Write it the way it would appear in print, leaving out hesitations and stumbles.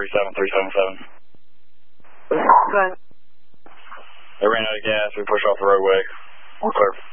37377. Go ahead. They ran out of gas. We pushed off the roadway. We're clear.